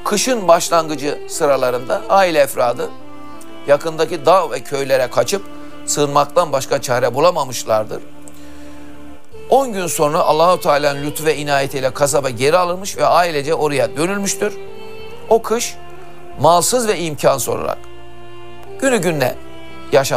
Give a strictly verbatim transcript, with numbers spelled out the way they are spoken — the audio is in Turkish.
Kışın başlangıcı sıralarında aile efradı yakındaki dağ ve köylere kaçıp sığınmaktan başka çare bulamamışlardır. on gün sonra Allahu Teala'nın lütfu ve inayetiyle kasaba geri alınmış ve ailece oraya dönülmüştür. O kış malsız ve imkansız olarak günü gününe yaşamıştır.